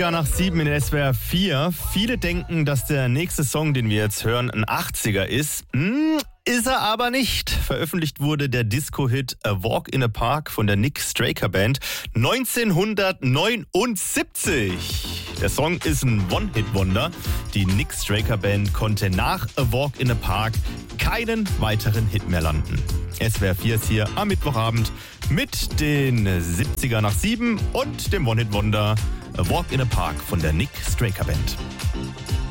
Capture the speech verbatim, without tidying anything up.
Ja, nach sieben in S W R vier. Viele denken, dass der nächste Song, den wir jetzt hören, ein achtziger ist. Hm, ist er aber nicht. Veröffentlicht wurde der Disco-Hit A Walk in a Park von der Nick Straker Band neunzehnhundertneunundsiebzig. Der Song ist ein One-Hit-Wonder. Die Nick Straker Band konnte nach A Walk in a Park keinen weiteren Hit mehr landen. S W R vier ist hier am Mittwochabend mit den siebziger nach sieben und dem One-Hit-Wonder A Walk in a Park von der Nick Straker Band.